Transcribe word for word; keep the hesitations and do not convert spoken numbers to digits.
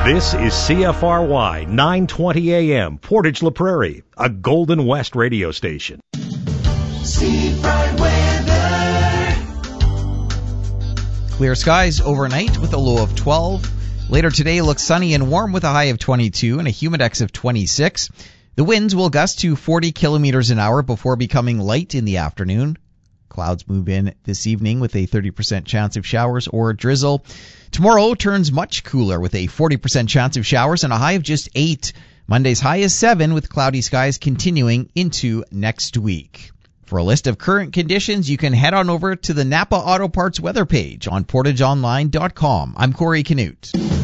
This is C F R Y nine twenty A M, Portage La Prairie, a Golden West radio station. Seafront weather. Clear skies overnight with a low of twelve. Later today looks sunny and warm with a high of twenty-two and a humidex of twenty-six. The winds will gust to forty kilometers an hour before becoming light in the afternoon. Clouds move in this evening with a thirty percent chance of showers or drizzle. Tomorrow turns much cooler with a forty percent chance of showers and a high of just eight. Monday's high is seven with cloudy skies continuing into next week. For a list of current conditions, you can head on over to the Napa Auto Parts weather page on portage online dot com. I'm Corey Canute.